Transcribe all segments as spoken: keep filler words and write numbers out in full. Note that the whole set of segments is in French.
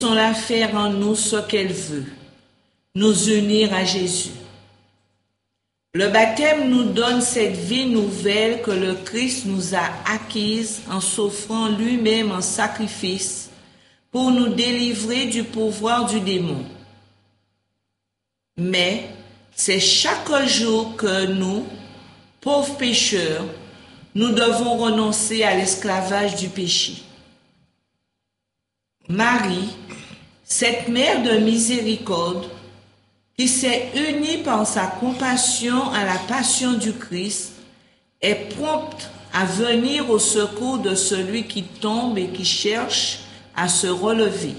Laissons-la faire en nous ce qu'elle veut, nous unir à Jésus. Le baptême nous donne cette vie nouvelle que le Christ nous a acquise en s'offrant lui-même en sacrifice pour nous délivrer du pouvoir du démon. Mais c'est chaque jour que nous, pauvres pécheurs, nous devons renoncer à l'esclavage du péché. Marie, cette mère de miséricorde, qui s'est unie par sa compassion à la passion du Christ, est prompte à venir au secours de celui qui tombe et qui cherche à se relever.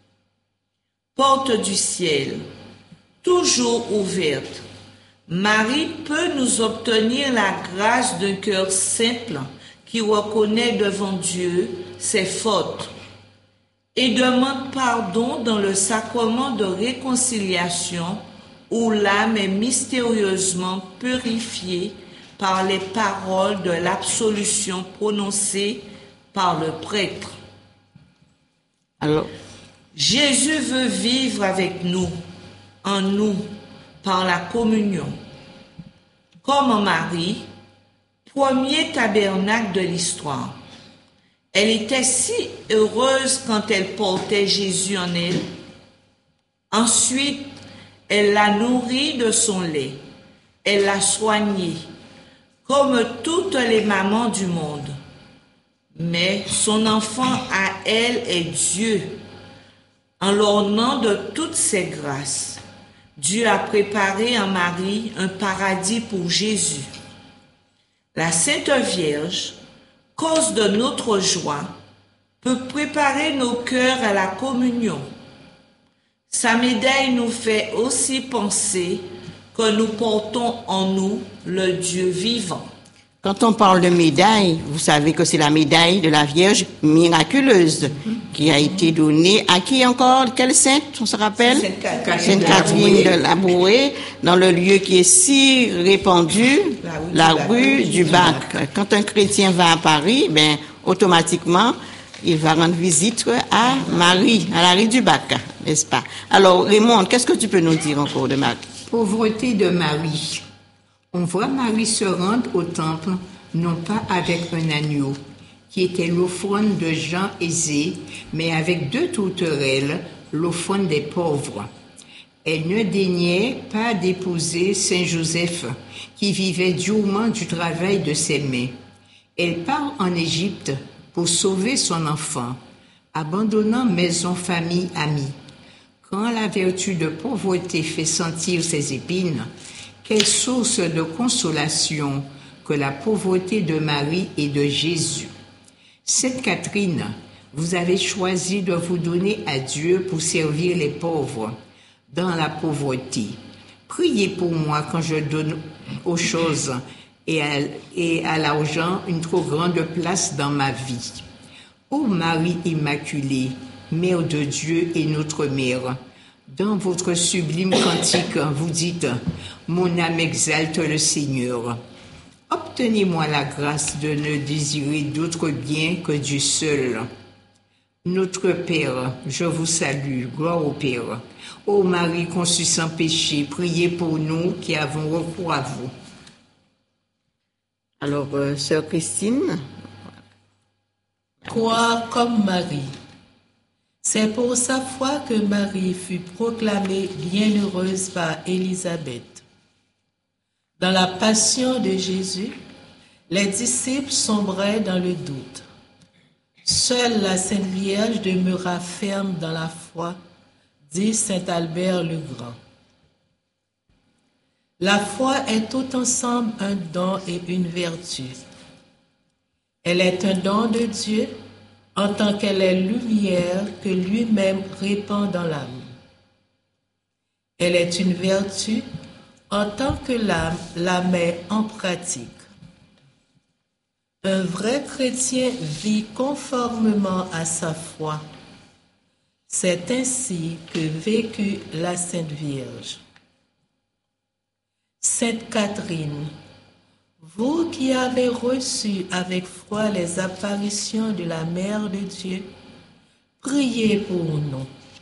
Porte du ciel, toujours ouverte, Marie peut nous obtenir la grâce d'un cœur simple qui reconnaît devant Dieu ses fautes et demande pardon dans le sacrement de réconciliation où l'âme est mystérieusement purifiée par les paroles de l'absolution prononcée par le prêtre. Alors, Jésus veut vivre avec nous, en nous, par la communion. Comme en Marie, premier tabernacle de l'histoire. Elle était si heureuse quand elle portait Jésus en elle. Ensuite, elle l'a nourri de son lait. Elle l'a soigné, comme toutes les mamans du monde. Mais son enfant à elle est Dieu, en l'ornant de toutes ses grâces. Dieu a préparé en Marie un paradis pour Jésus. La Sainte Vierge, cause de notre joie, peut préparer nos cœurs à la communion. Sa médaille nous fait aussi penser que nous portons en nous le Dieu vivant. Quand on parle de médaille, vous savez que c'est la médaille de la Vierge miraculeuse qui a été donnée à qui encore? Quelle sainte, on se rappelle? Sainte Catherine, Sainte Catherine de Labouré, dans le lieu qui est si répandu, la rue du Bac. Quand un chrétien va à Paris, ben automatiquement, il va rendre visite à Marie, à la rue du Bac, n'est-ce pas? Alors, Raymond, qu'est-ce que tu peux nous dire encore de Marie? Pauvreté de Marie. On voit Marie se rendre au temple, non pas avec un agneau, qui était l'offrande de gens aisés, mais avec deux tourterelles, l'offrande des pauvres. Elle ne daignait pas d'épouser Saint Joseph, qui vivait durement du travail de ses mains. Elle part en Égypte pour sauver son enfant, abandonnant maison, famille, amis. Quand la vertu de pauvreté fait sentir ses épines, quelle source de consolation que la pauvreté de Marie et de Jésus. Sainte Catherine, vous avez choisi de vous donner à Dieu pour servir les pauvres dans la pauvreté. Priez pour moi quand je donne aux choses et à, et à l'argent une trop grande place dans ma vie. Ô Marie Immaculée, Mère de Dieu et notre Mère, dans votre sublime cantique, vous dites « Mon âme exalte le Seigneur ». Obtenez-moi la grâce de ne désirer d'autre bien que Dieu seul. Notre Père, je vous salue, gloire au Père. Ô Marie conçue sans péché, priez pour nous qui avons recours à vous. Alors, euh, sœur Christine. Croire comme Marie. C'est pour sa foi que Marie fut proclamée bienheureuse par Élisabeth. Dans la passion de Jésus, les disciples sombraient dans le doute. Seule la Sainte Vierge demeura ferme dans la foi, dit saint Albert le Grand. La foi est tout ensemble un don et une vertu. Elle est un don de Dieu en tant qu'elle est lumière que lui-même répand dans l'âme. Elle est une vertu en tant que l'âme la met en pratique. Un vrai chrétien vit conformément à sa foi. C'est ainsi que vécut la Sainte Vierge. Sainte Catherine, vous qui avez reçu avec foi les apparitions de la Mère de Dieu, priez pour nous.